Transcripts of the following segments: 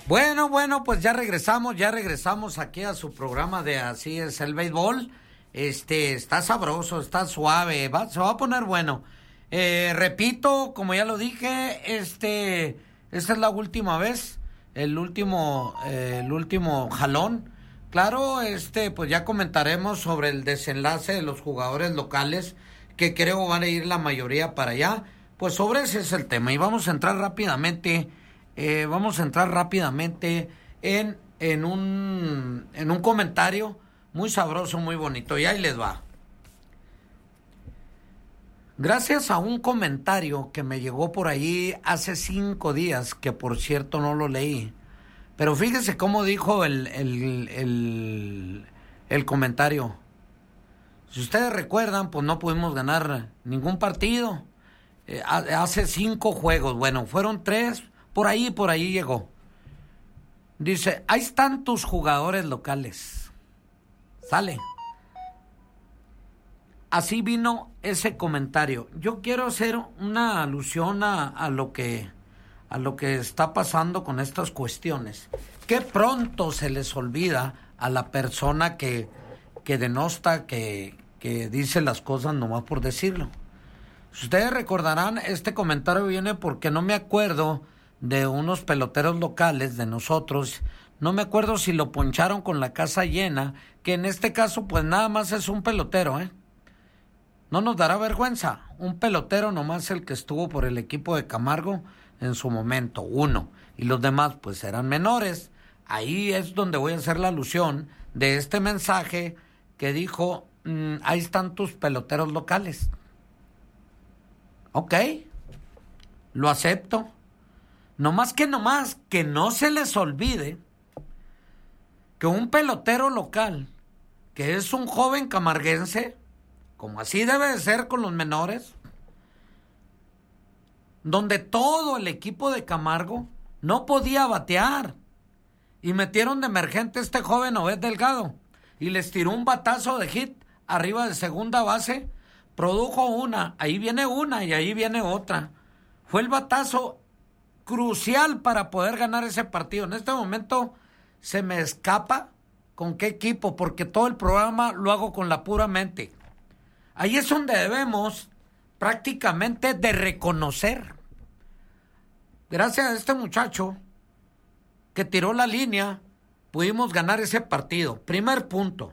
Bueno, pues ya regresamos aquí a su programa de Así es el Béisbol. Está sabroso, está suave, se va a poner bueno. Repito, como ya lo dije, esta es la última vez, el último jalón. Claro, pues ya comentaremos sobre el desenlace de los jugadores locales, que creo van a ir la mayoría para allá. Pues sobre ese es el tema y vamos a entrar rápidamente en un comentario muy sabroso, muy bonito, y ahí les va. Gracias a un comentario que me llegó por ahí hace 5 días, que por cierto no lo leí, pero fíjese cómo dijo el comentario. Si ustedes recuerdan, pues no pudimos ganar ningún partido. Hace 5 juegos, bueno, fueron 3, por ahí llegó. Dice, ahí están tus jugadores locales. Sale. Así vino ese comentario. Yo quiero hacer una alusión a lo que está pasando con estas cuestiones. Qué pronto se les olvida a la persona que denosta, que dice las cosas nomás por decirlo. Ustedes recordarán, este comentario viene porque no me acuerdo de unos peloteros locales de nosotros. No me acuerdo si lo poncharon con la casa llena, que en este caso pues nada más es un pelotero, No nos dará vergüenza, un pelotero nomás, el que estuvo por el equipo de Camargo en su momento, uno, y los demás pues eran menores. Ahí es donde voy a hacer la alusión de este mensaje que dijo, ahí están tus peloteros locales. Ok, lo acepto. Nomás que no se les olvide que un pelotero local, que es un joven camarguense, como así debe de ser con los menores, donde todo el equipo de Camargo no podía batear, y metieron de emergente a este joven Obed Delgado, y les tiró un batazo de hit arriba de segunda base, produjo una, ahí viene una y ahí viene otra. Fue el batazo crucial para poder ganar ese partido. En este momento se me escapa con qué equipo, porque todo el programa lo hago con la pura mente. Ahí es donde debemos prácticamente de reconocer. Gracias a este muchacho que tiró la línea, pudimos ganar ese partido. Primer punto.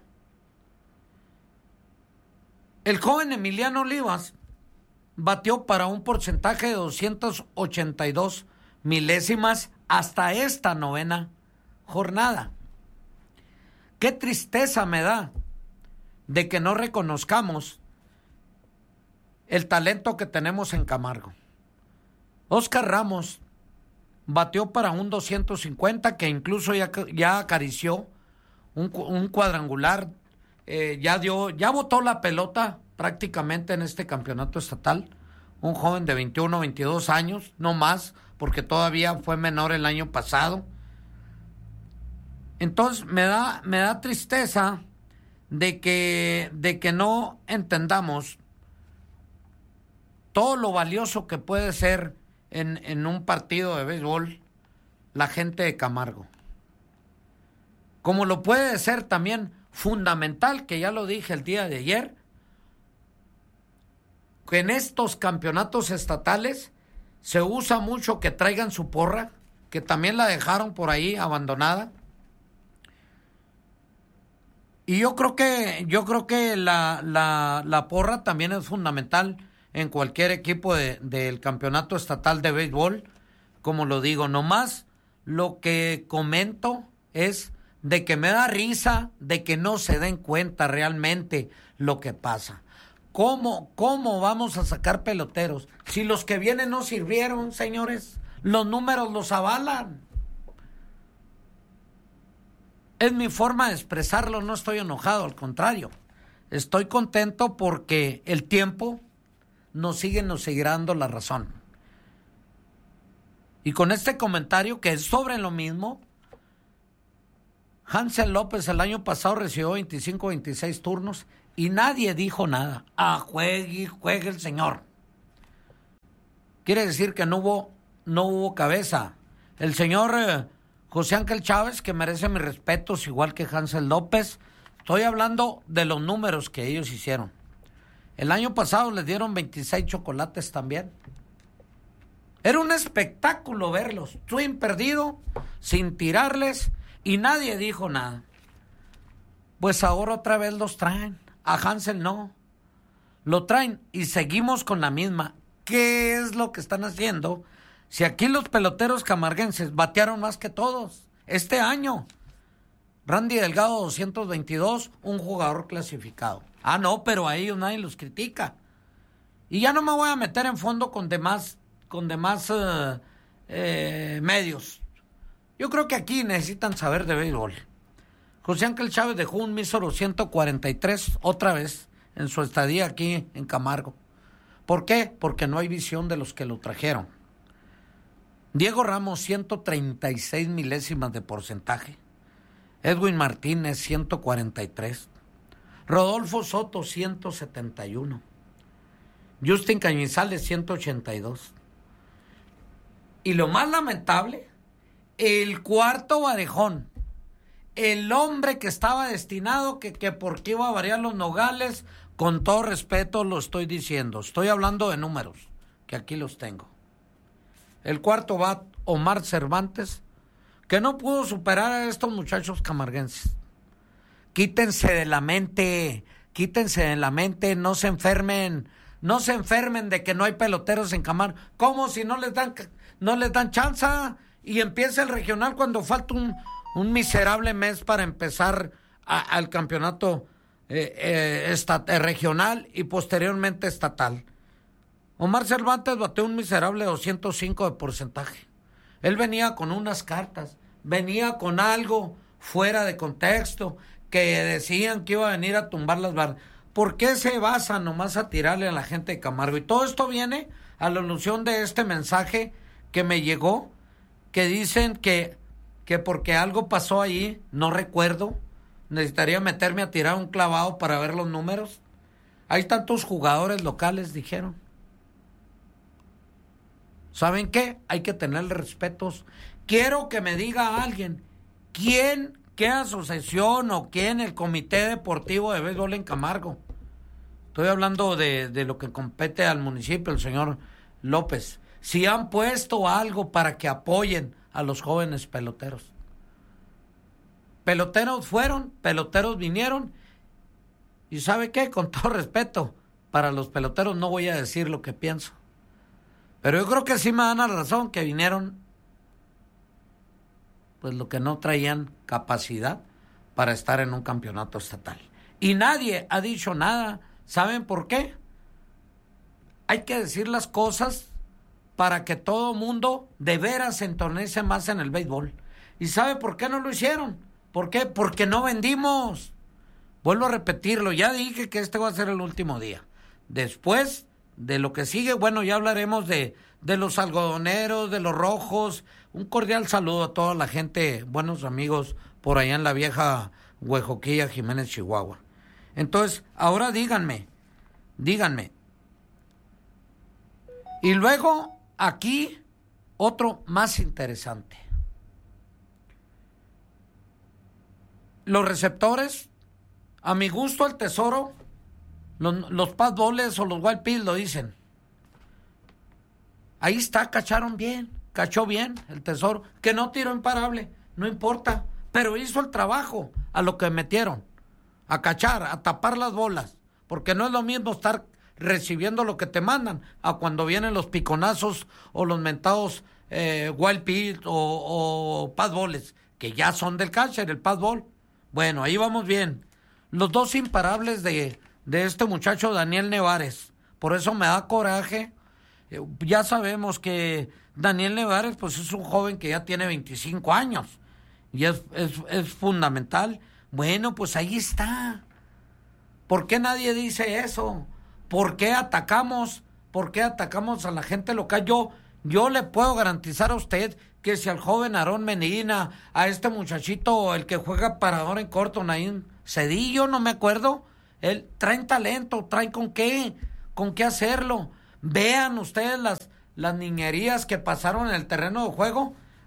El joven Emiliano Olivas bateó para un porcentaje de 282 milésimas hasta esta 9ª jornada. Qué tristeza me da de que no reconozcamos el talento que tenemos en Camargo. Oscar Ramos bateó para un 250, que incluso ya acarició un cuadrangular, ya botó la pelota prácticamente en este campeonato estatal. Un joven de 21, 22 años, no más, porque todavía fue menor el año pasado. Entonces me da tristeza de que no entendamos todo lo valioso que puede ser en un partido de béisbol la gente de Camargo. Como lo puede ser también fundamental, que ya lo dije el día de ayer, que en estos campeonatos estatales se usa mucho que traigan su porra, que también la dejaron por ahí abandonada. Y yo creo que la porra también es fundamental en cualquier equipo del campeonato estatal de béisbol. Como lo digo, nomás lo que comento es de que me da risa de que no se den cuenta realmente lo que pasa. ¿Cómo vamos a sacar peloteros si los que vienen no sirvieron, señores? Los números los avalan. Es mi forma de expresarlo, no estoy enojado, al contrario. Estoy contento porque el tiempo nos seguirá dando la razón. Y con este comentario, que es sobre lo mismo, Hansel López el año pasado recibió 25, 26 turnos y nadie dijo nada. Juegue el señor. Quiere decir que no hubo cabeza. El señor José Ángel Chávez, que merece mis respetos, igual que Hansel López. Estoy hablando de los números que ellos hicieron. El año pasado les dieron 26 chocolates también. Era un espectáculo verlos. Twin perdido, sin tirarles, y nadie dijo nada. Pues ahora otra vez los traen. A Hansel no. Lo traen y seguimos con la misma. ¿Qué es lo que están haciendo? Si aquí los peloteros camarguenses batearon más que todos este año. Randy Delgado 222, un jugador clasificado. Ah, no, pero a ellos nadie los critica. Y ya no me voy a meter en fondo con demás medios. Yo creo que aquí necesitan saber de béisbol. José Ángel Chávez dejó un mísero 143 otra vez en su estadía aquí en Camargo. ¿Por qué? Porque no hay visión de los que lo trajeron. Diego Ramos 136 milésimas de porcentaje. Edwin Martínez 143. Rodolfo Soto 171. Justin Cañizales 182. Y lo más lamentable, el cuarto barejón, el hombre que estaba destinado que porque iba a variar los nogales, con todo respeto lo estoy diciendo, estoy hablando de números, que aquí los tengo. El cuarto va Omar Cervantes, que no pudo superar a estos muchachos camarguenses. Quítense de la mente, no se enfermen de que no hay peloteros en Camargo. ¿Cómo si no les dan chance? Y empieza el regional cuando falta un miserable mes para empezar al campeonato regional y posteriormente estatal. Omar Cervantes bateó un miserable 205 de porcentaje. Él venía con unas cartas, venía con algo fuera de contexto, que decían que iba a venir a tumbar las barras. ¿Por qué se basan nomás a tirarle a la gente de Camargo? Y todo esto viene a la alusión de este mensaje que me llegó, que dicen que porque algo pasó ahí, no recuerdo, necesitaría meterme a tirar un clavado para ver los números. Hay tantos jugadores locales, dijeron. ¿Saben qué? Hay que tenerle respetos. Quiero que me diga alguien, ¿quién, qué asociación o quién, el Comité Deportivo de Béisbol en Camargo? Estoy hablando de lo que compete al municipio, el señor López. Si han puesto algo para que apoyen a los jóvenes peloteros. Peloteros fueron, peloteros vinieron. ¿Y sabe qué? Con todo respeto, para los peloteros no voy a decir lo que pienso. Pero yo creo que sí me dan la razón, que vinieron, pues lo que no traían capacidad para estar en un campeonato estatal. Y nadie ha dicho nada. ¿Saben por qué? Hay que decir las cosas para que todo mundo de veras se entornece más en el béisbol. ¿Y sabe por qué no lo hicieron? ¿Por qué? Porque no vendimos. Vuelvo a repetirlo, ya dije que este va a ser el último día. Después de lo que sigue, bueno, ya hablaremos de los algodoneros, de los rojos. Un cordial saludo a toda la gente, buenos amigos por allá en la vieja Huejoquilla, Jiménez, Chihuahua. Entonces, ahora díganme. Y luego, aquí, otro más interesante. Los receptores, a mi gusto el Tesoro, los paddballs o los wild pitch lo dicen. Ahí está, cachó bien el Tesoro, que no tiró imparable, no importa, pero hizo el trabajo a lo que metieron, a cachar, a tapar las bolas, porque no es lo mismo estar recibiendo lo que te mandan a cuando vienen los piconazos o los mentados wild pitch o paddballs, que ya son del catcher, el paddball. Bueno, ahí vamos bien. Los dos imparables de este muchacho Daniel Nevares. Por eso me da coraje. Ya sabemos que Daniel Nevares pues es un joven que ya tiene 25 años. Y es fundamental. Bueno, pues ahí está. ¿Por qué nadie dice eso? ¿Por qué atacamos? ¿Por qué atacamos a la gente local? Yo le puedo garantizar a usted que si al joven Aarón Medina, a este muchachito, el que juega parador en corto, Naín Cedillo, no me acuerdo, él traen talento, traen con qué hacerlo. Vean ustedes las niñerías que pasaron en el terreno de juego.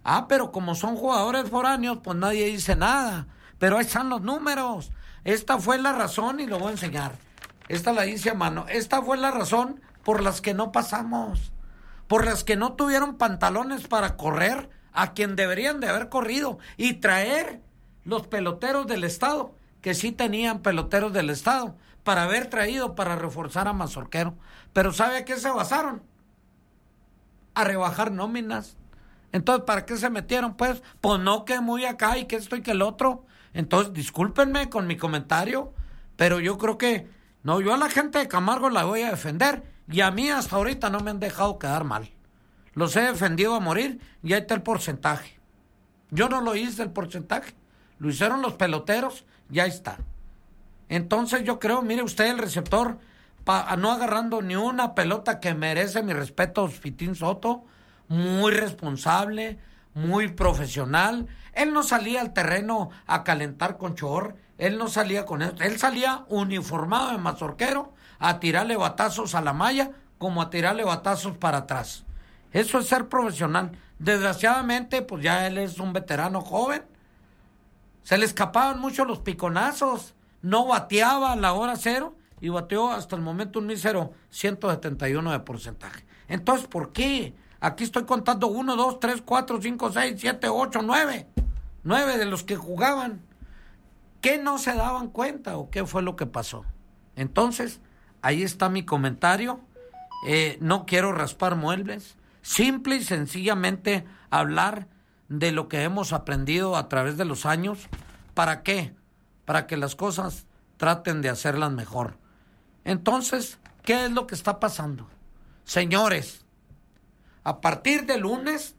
Pero como son jugadores foráneos, pues nadie dice nada. Pero ahí están los números. Esta fue la razón, y lo voy a enseñar. Esta la hice a mano. Esta fue la razón por las que no pasamos. Por las que no tuvieron pantalones para correr a quien deberían de haber corrido. Y traer los peloteros del estado, que sí tenían peloteros del estado, para haber traído, para reforzar a Mazorquero. Pero ¿sabe a qué se basaron? A rebajar nóminas. Entonces, ¿para qué se metieron? Pues no, que muy acá y que esto y que el otro. Entonces, discúlpenme con mi comentario, pero yo creo que, no, yo a la gente de Camargo la voy a defender, y a mí hasta ahorita no me han dejado quedar mal. Los he defendido a morir, y ahí está el porcentaje. Yo no lo hice el porcentaje, lo hicieron los peloteros, ya está. Entonces yo creo, mire usted, el receptor, no agarrando ni una pelota que merece mi respeto, Fitín Soto, muy responsable, muy profesional. Él no salía al terreno a calentar con chor, él no salía con eso, él salía uniformado de Mazorquero a tirarle batazos a la malla como a tirarle batazos para atrás. Eso es ser profesional. Desgraciadamente, pues ya él es un veterano joven, se le escapaban mucho los piconazos, no bateaba a la hora cero y bateó hasta el momento un mísero 171 de porcentaje. Entonces, ¿por qué? Aquí estoy contando 1, 2, 3, 4, 5, 6, 7, 8, 9. 9 de los que jugaban. ¿Qué no se daban cuenta o qué fue lo que pasó? Entonces, ahí está mi comentario. No quiero raspar muebles. Simple y sencillamente hablar de lo que hemos aprendido a través de los años. ¿Para qué? Para que las cosas traten de hacerlas mejor. Entonces, ¿qué es lo que está pasando? Señores, a partir de lunes,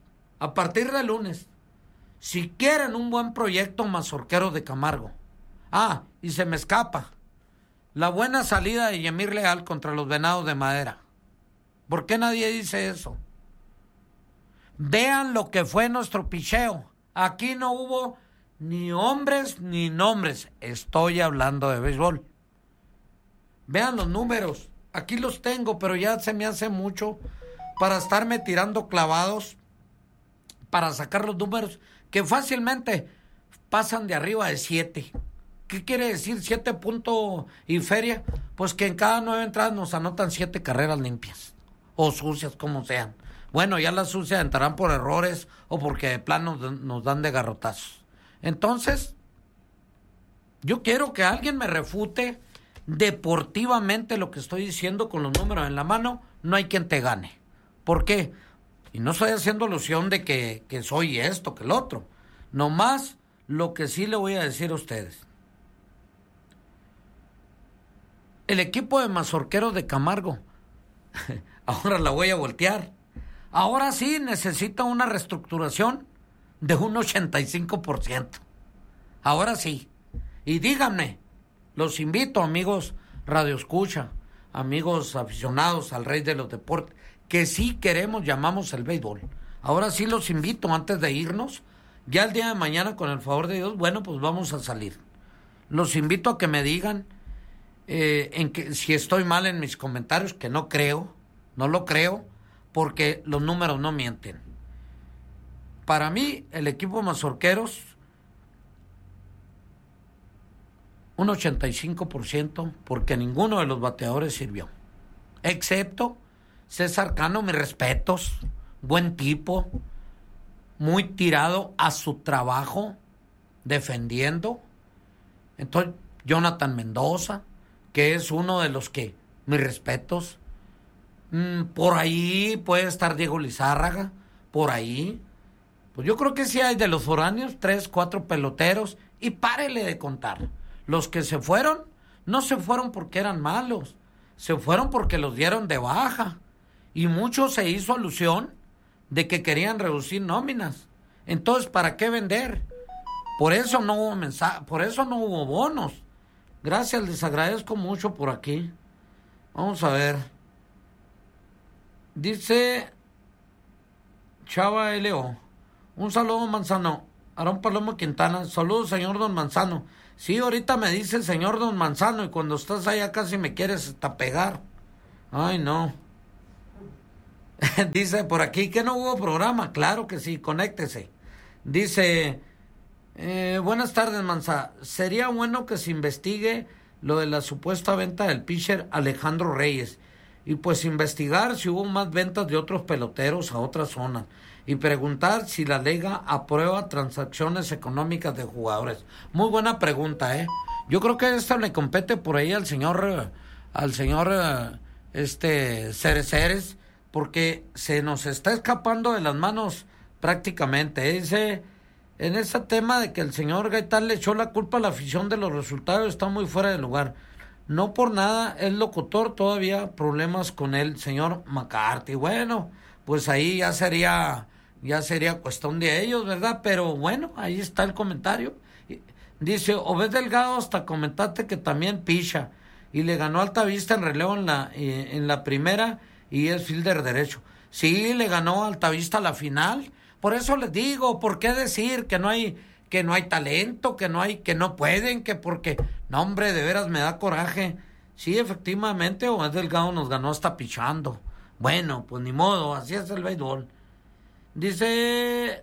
si quieren un buen proyecto Mazorquero de Camargo. Y se me escapa la buena salida de Yemir Leal contra los Venados de Madera. ¿Por qué nadie dice eso? Vean lo que fue nuestro picheo. Aquí no hubo ni hombres ni nombres. Estoy hablando de béisbol. Vean los números. Aquí los tengo, pero ya se me hace mucho para estarme tirando clavados para sacar los números que fácilmente pasan de arriba de 7. ¿Qué quiere decir 7 puntos y feria? Pues que en cada 9 entradas nos anotan 7 carreras limpias o sucias, como sean. Bueno, ya las sucias entrarán por errores o porque de plano nos dan de garrotazos. Entonces, yo quiero que alguien me refute deportivamente lo que estoy diciendo con los números en la mano. No hay quien te gane. ¿Por qué? Y no estoy haciendo alusión de que soy esto, que el otro. Nomás lo que sí le voy a decir a ustedes. El equipo de Mazorqueros de Camargo, ahora la voy a voltear. Ahora sí necesita una reestructuración de un 85%. Ahora sí. Y díganme, los invito, amigos radioescucha, amigos aficionados al rey de los deportes, que sí queremos, llamamos el béisbol. Ahora sí los invito, antes de irnos, ya el día de mañana, con el favor de Dios, bueno, pues vamos a salir. Los invito a que me digan en que si estoy mal en mis comentarios, que no lo creo, porque los números no mienten. Para mí, el equipo Mazorqueros, un 85%, porque ninguno de los bateadores sirvió. Excepto César Cano, mis respetos, buen tipo, muy tirado a su trabajo, defendiendo. Entonces, Jonathan Mendoza, que es uno de los que, mis respetos. Por ahí puede estar Diego Lizárraga, por ahí. Pues yo creo que sí hay de los foráneos 3, 4 peloteros, y párele de contar. Los que se fueron, no se fueron porque eran malos, se fueron porque los dieron de baja. Y mucho se hizo alusión de que querían reducir nóminas. Entonces, ¿para qué vender? Por eso no hubo por eso no hubo bonos. Gracias, les agradezco mucho por aquí. Vamos a ver. Dice Chava L.O. Un saludo, Manzano. Aarón Palomo Quintana. Saludos, señor Don Manzano. Sí, ahorita me dice el señor Don Manzano, y cuando estás allá casi me quieres hasta pegar. Ay, no. Dice por aquí que no hubo programa. Claro que sí, conéctese. Dice, buenas tardes, Mansa. Sería bueno que se investigue lo de la supuesta venta del pitcher Alejandro Reyes. Y pues investigar si hubo más ventas de otros peloteros a otras zonas. Y preguntar si la liga aprueba transacciones económicas de jugadores. Muy buena pregunta, ¿eh? Yo creo que esta le compete por ahí al señor Ceres, porque se nos está escapando de las manos prácticamente. En ese tema de que el señor Gaitán le echó la culpa a la afición de los resultados, está muy fuera de lugar. No por nada es locutor, todavía problemas con el señor McCarthy. Bueno, pues ahí ya sería cuestión de ellos, ¿verdad? Pero bueno, ahí está el comentario. Dice, Obed Delgado, hasta comentaste que también picha y le ganó Altavista en relevo en la primera y es fielder derecho. Sí, le ganó Altavista la final. Por eso les digo, ¿por qué decir que no hay talento, que no pueden, que porque... No, hombre, de veras me da coraje. Sí, efectivamente, Obed Delgado nos ganó hasta pichando. Bueno, pues ni modo, así es el béisbol. Dice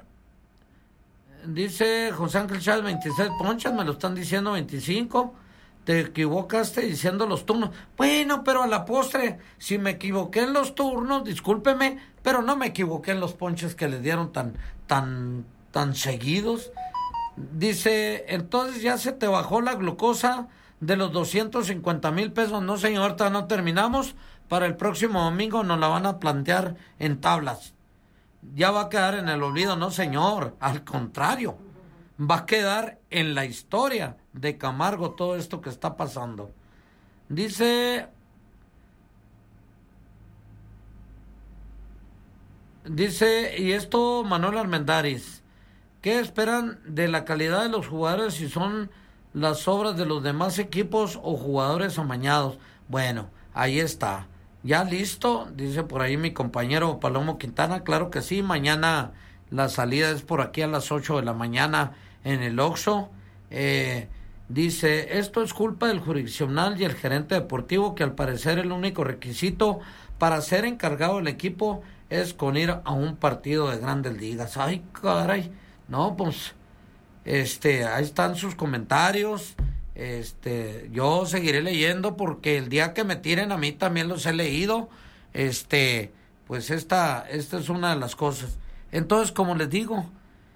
José Ángel Chávez, 26 ponchas, me lo están diciendo 25. Te equivocaste diciendo los turnos. Bueno, pero a la postre, si me equivoqué en los turnos, discúlpeme, pero no me equivoqué en los ponches que les dieron tan seguidos. Dice, entonces ya se te bajó la glucosa de los 250,000 pesos. No, señor, ahorita no terminamos. Para el próximo domingo nos la van a plantear en tablas. Ya va a quedar en el olvido. No, señor, al contrario, va a quedar en la historia de Camargo todo esto que está pasando. Dice, y esto Manuel Armendáriz, ¿qué esperan de la calidad de los jugadores si son las obras de los demás equipos o jugadores amañados? Bueno, ahí está. Ya listo, dice por ahí mi compañero Palomo Quintana. Claro que sí, mañana la salida es por aquí a las 8 de la mañana en el Oxxo. Dice, esto es culpa del jurisdiccional y el gerente deportivo, que al parecer el único requisito para ser encargado del equipo es con ir a un partido de Grandes Ligas. Ay, caray. No, pues, ahí están sus comentarios. Yo seguiré leyendo porque el día que me tiren a mí también los he leído. Pues esta es una de las cosas. Entonces, como les digo,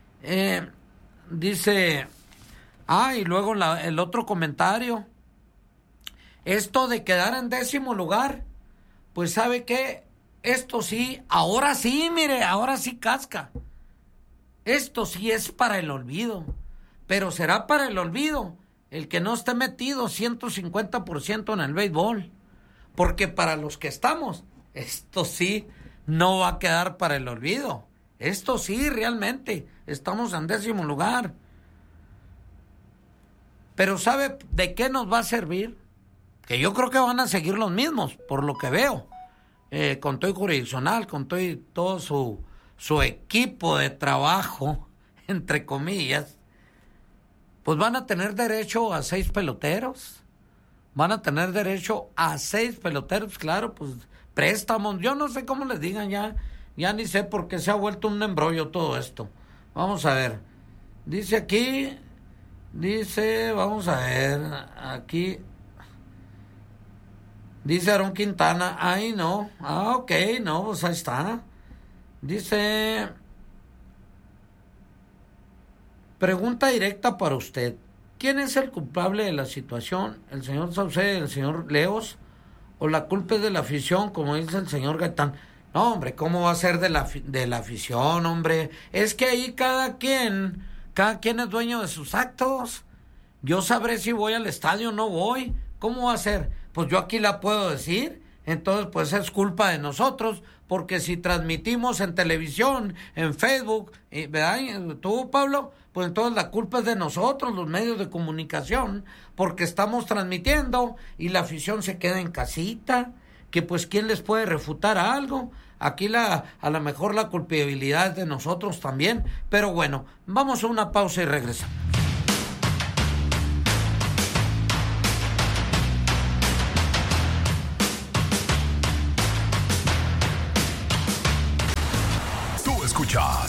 dice, y luego el otro comentario, esto de quedar en 10º lugar, pues sabe qué, esto sí, ahora sí, mire, ahora sí casca. Esto sí es para el olvido, pero será para el olvido el que no esté metido 150% en el béisbol, porque para los que estamos, esto sí no va a quedar para el olvido. Esto sí, realmente, estamos en 10º lugar. Pero ¿sabe de qué nos va a servir? Que yo creo que van a seguir los mismos, por lo que veo, con todo el jurisdiccional, con todo su equipo de trabajo, entre comillas. Pues van a tener derecho a 6 peloteros. Van a tener derecho a 6 peloteros, claro, pues préstamos. Yo no sé cómo les digan ya ni sé por qué se ha vuelto un embrollo todo esto. Vamos a ver. Dice aquí, vamos a ver, aquí. Dice Aarón Quintana, ay no, ok, no, pues ahí está. Dice, pregunta directa para usted. ¿Quién es el culpable de la situación? ¿El señor Saucedo, el señor Leos? ¿O la culpa es de la afición, como dice el señor Gaitán? No, hombre, ¿cómo va a ser de la afición, hombre? Es que ahí cada quien es dueño de sus actos. Yo sabré si voy al estadio o no voy. ¿Cómo va a ser? Pues yo aquí la puedo decir. Entonces, pues es culpa de nosotros, porque si transmitimos en televisión, en Facebook, ¿verdad? Tú, Pablo, pues entonces la culpa es de nosotros, los medios de comunicación, porque estamos transmitiendo y la afición se queda en casita, que pues ¿quién les puede refutar algo? Aquí a lo mejor la culpabilidad es de nosotros también, pero bueno, vamos a una pausa y regresamos.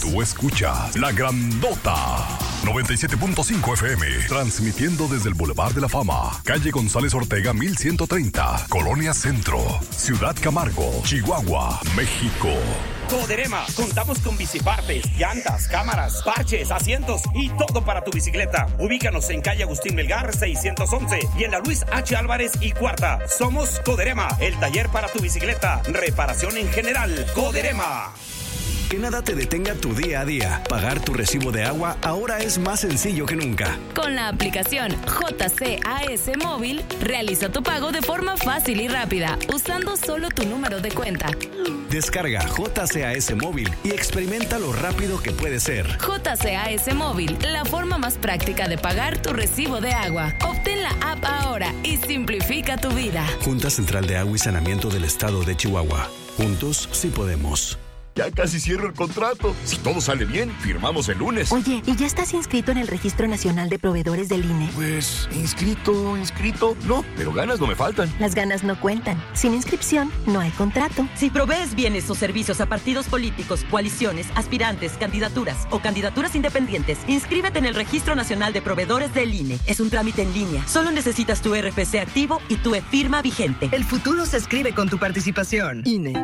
Tú escuchas La Grandota 97.5 FM, transmitiendo desde el Boulevard de la Fama, calle González Ortega 1130, Colonia Centro, Ciudad Camargo, Chihuahua, México. Coderema, contamos con bicipartes, llantas, cámaras, parches, asientos y todo para tu bicicleta. Ubícanos en calle Agustín Melgar 611 y en la Luis H. Álvarez y Cuarta. Somos Coderema, el taller para tu bicicleta. Reparación en general. Coderema. Que nada te detenga tu día a día. Pagar tu recibo de agua ahora es más sencillo que nunca. Con la aplicación JCAS Móvil, realiza tu pago de forma fácil y rápida, usando solo tu número de cuenta. Descarga JCAS Móvil y experimenta lo rápido que puede ser. JCAS Móvil, la forma más práctica de pagar tu recibo de agua. Obtén la app ahora y simplifica tu vida. Junta Central de Agua y Saneamiento del Estado de Chihuahua. Juntos sí podemos. Ya casi cierro el contrato. Si todo sale bien, firmamos el lunes. Oye, ¿y ya estás inscrito en el Registro Nacional de Proveedores del INE? Pues, inscrito. No, pero ganas no me faltan. Las ganas no cuentan. Sin inscripción, no hay contrato. Si provees bienes o servicios a partidos políticos, coaliciones, aspirantes, candidaturas o candidaturas independientes, inscríbete en el Registro Nacional de Proveedores del INE. Es un trámite en línea. Solo necesitas tu RFC activo y tu e-firma vigente. El futuro se escribe con tu participación. INE.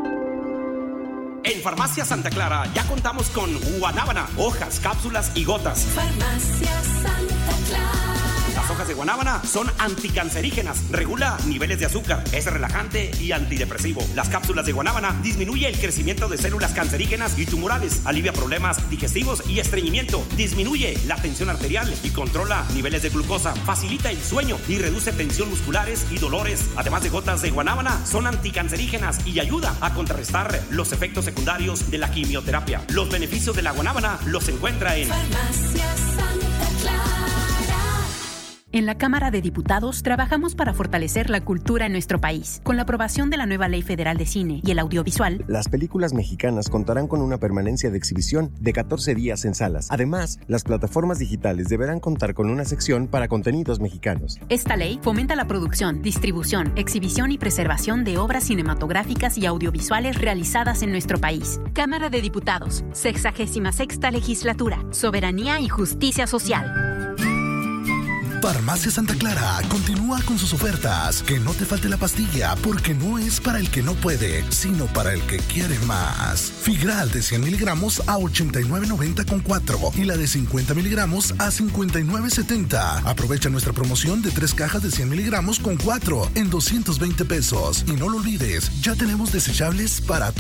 En Farmacia Santa Clara ya contamos con guanábana, hojas, cápsulas y gotas. Farmacia Santa Clara. Las hojas de guanábana son anticancerígenas, regula niveles de azúcar, es relajante y antidepresivo. Las cápsulas de guanábana disminuye el crecimiento de células cancerígenas y tumorales, alivia problemas digestivos y estreñimiento, disminuye la tensión arterial y controla niveles de glucosa, facilita el sueño y reduce tensión musculares y dolores. Además de gotas de guanábana, son anticancerígenas y ayuda a contrarrestar los efectos secundarios de la quimioterapia. Los beneficios de la guanábana los encuentra en Farmacia Santa Clara. En la Cámara de Diputados trabajamos para fortalecer la cultura en nuestro país. Con la aprobación de la nueva Ley Federal de Cine y el Audiovisual, las películas mexicanas contarán con una permanencia de exhibición de 14 días en salas. Además, las plataformas digitales deberán contar con una sección para contenidos mexicanos. Esta ley fomenta la producción, distribución, exhibición y preservación de obras cinematográficas y audiovisuales realizadas en nuestro país. Cámara de Diputados, 66ª Legislatura, Soberanía y Justicia Social. Farmacia Santa Clara continúa con sus ofertas. Que no te falte la pastilla, porque no es para el que no puede, sino para el que quiere más. Figral de 100 miligramos a $89.90 con 4 y la de 50 miligramos a $59.70. Aprovecha nuestra promoción de 3 cajas de 100 miligramos con 4 en $220. Y no lo olvides, ya tenemos desechables para tu